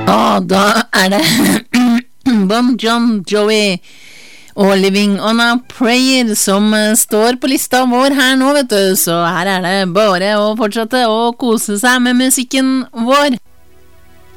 Da det Bon Jovi og Living on a Prayer som står på lista vår her nå, vet du. Så her det bare å fortsette å kose seg med musikken vår.